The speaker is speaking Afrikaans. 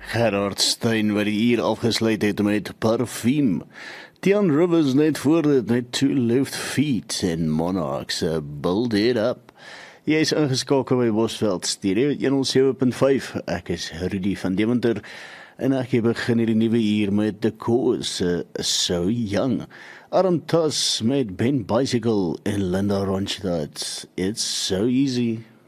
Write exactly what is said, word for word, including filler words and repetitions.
Gerard Stein wat die uur afgesluit het met Parfum. Tian Rivers net voor dit met Two Left Feet en Monarchs uh, Build It Up. Jy is ingeskakel by Bosveld Stereo honderd sewe punt vyf. Ek is Rudy van Deventer en ek begin hierdie nuwe uur met The Cause, uh, So Young. Aaron Tuss met Ben Bicycle en Linda Ronstadt. It's so easy.